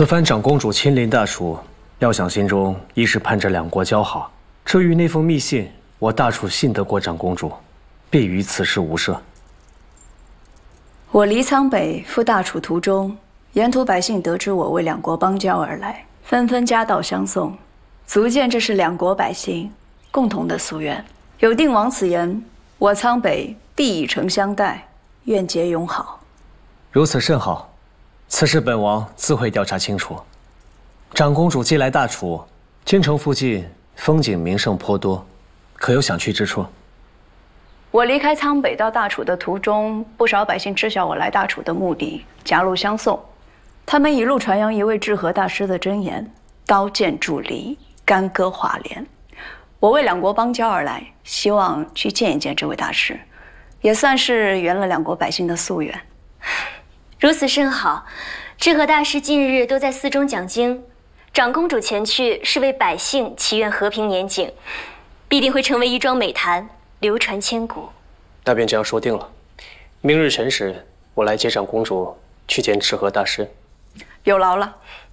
此番长公主亲临大楚，料想心中一是盼着两国交好。至于那封密信，我大楚信得过长公主，便于此事无涉。 我离苍北赴大楚途中，沿途百姓得知我为两国邦交而来，纷纷夹道相送，足见这是两国百姓共同的夙愿。有定王此言，我苍北必以诚相待，愿结永好。 如此甚好，此事本王自会调查清楚。长公主既来大楚，京城附近风景名胜颇多，可有想去之处？ 我离开苍北到大楚的途中，不少百姓知晓我来大楚的目的，夹路相送。他们一路传扬一位治和大师的箴言：刀剑助离，干戈华联。我为两国邦交而来，希望去见一见这位大师，也算是圆了两国百姓的夙愿。 如此甚好。治和大师近日都在寺中讲经，长公主前去是为百姓祈愿和平年景，必定会成为一桩美谈，流传千古。 那便这样说定了。明日辰时，我来接长公主去见治和大师。 有劳了。